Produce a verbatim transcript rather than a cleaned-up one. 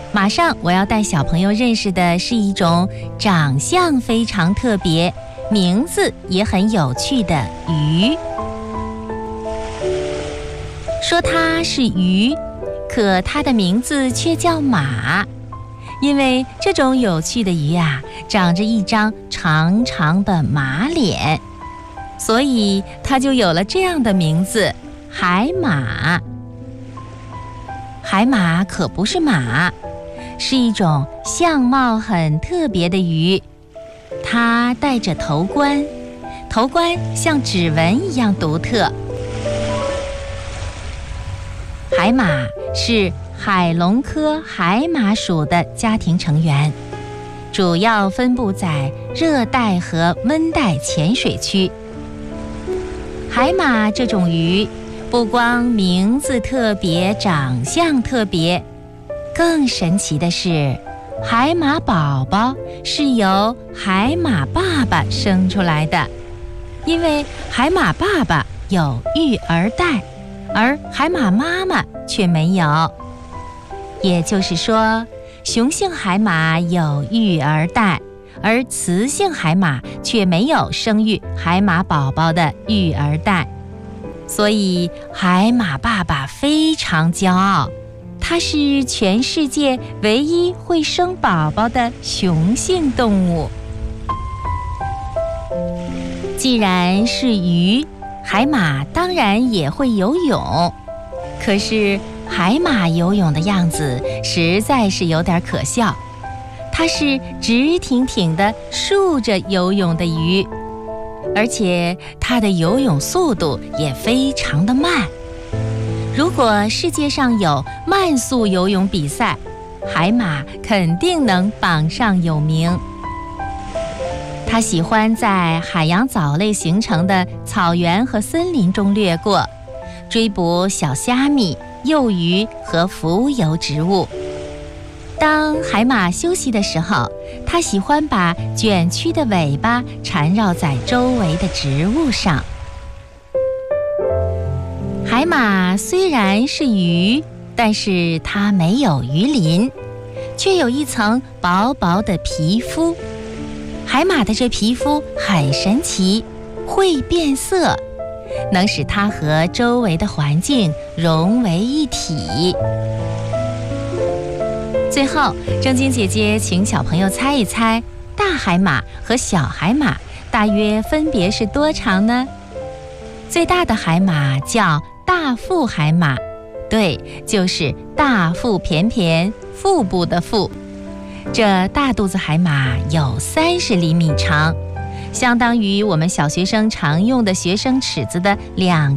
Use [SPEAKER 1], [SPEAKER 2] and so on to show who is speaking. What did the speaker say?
[SPEAKER 1] 马上我要带小朋友认识的是一种长相非常特别，名字也很有趣的鱼。说它是鱼，可它的名字却叫马，因为这种有趣的鱼啊，长着一张长长的马脸，所以它就有了这样的名字——海马。海马可不是马，是一种相貌很特别的鱼，它戴着头冠，头冠像指纹一样独特。海马是海龙科海马属的家庭成员，主要分布在热带和温带浅水区。海马这种鱼不光名字特别，长相特别，更神奇的是，海马宝宝是由海马爸爸生出来的，因为海马爸爸有育儿袋，而海马妈妈却没有。也就是说，雄性海马有育儿袋，而雌性海马却没有生育海马宝宝的育儿袋。所以海马爸爸非常骄傲，它是全世界唯一会生宝宝的雄性动物。既然是鱼，海马当然也会游泳，可是海马游泳的样子实在是有点可笑，它是直挺挺地竖着游泳的鱼，而且它的游泳速度也非常的慢。如果世界上有慢速游泳比赛，海马肯定能榜上有名。它喜欢在海洋藻类形成的草原和森林中掠过，追捕小虾米、幼鱼和浮游植物。当海马休息的时候，它喜欢把卷曲的尾巴缠绕在周围的植物上。海马虽然是鱼，但是它没有鱼鳞，却有一层薄薄的皮肤。海马的这皮肤很神奇，会变色，能使它和周围的环境融为一体。最后，正晶姐姐请小朋友猜一猜，大海马和小海马大约分别是多长呢？最大的海马叫大腹海马，对，就是大腹便便，腹部的腹。这大肚子海马有三十厘米长，相当于我们小学生常用的学生尺子的两